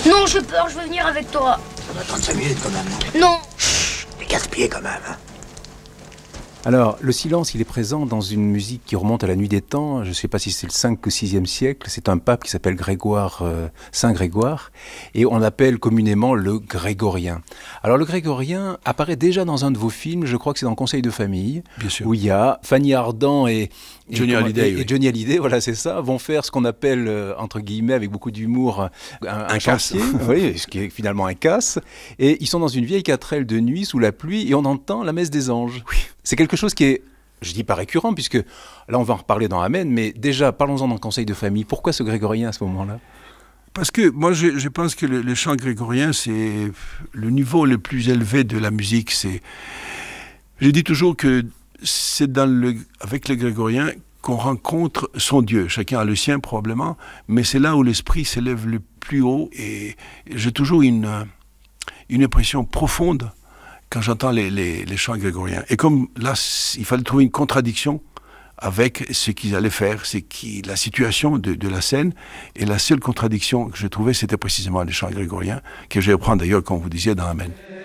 Non, j'ai peur, je veux venir avec toi. On va attendre 5 minutes quand même. Non. T'es casse-pied quand même, hein. Alors, le silence, il est présent dans une musique qui remonte à la nuit des temps. Je ne sais pas si c'est le 5 ou 6e siècle. C'est un pape qui s'appelle Saint Grégoire, et on l'appelle communément le grégorien. Alors, le grégorien apparaît déjà dans un de vos films, je crois que c'est dans Conseil de famille, Bien sûr. où il y a Fanny Ardant et Johnny Hallyday, oui. Johnny Hallyday, voilà, c'est ça, vont faire ce qu'on appelle, entre guillemets, avec beaucoup d'humour, un casse. chantier, oui, ce qui est finalement un casse. Et ils sont dans une vieille quatrelle de nuit, sous la pluie, et on entend la messe des anges. Oui. C'est quelque chose qui est, je dis pas récurrent, puisque là on va en reparler dans Amen, mais déjà, parlons-en dans le conseil de famille. Pourquoi ce grégorien à ce moment-là ? Parce que moi, je pense que le chant grégorien, c'est le niveau le plus élevé de la musique. Je dis toujours que c'est avec le grégorien qu'on rencontre son Dieu. Chacun a le sien probablement, mais c'est là où l'esprit s'élève le plus haut. Et j'ai toujours une impression profonde quand j'entends les chants grégoriens. Et comme là, il fallait trouver une contradiction avec ce qu'ils allaient faire, la situation de la scène, et la seule contradiction que j'ai trouvée, c'était précisément les chants grégoriens, que je vais reprendre d'ailleurs, comme vous disiez, dans Amen.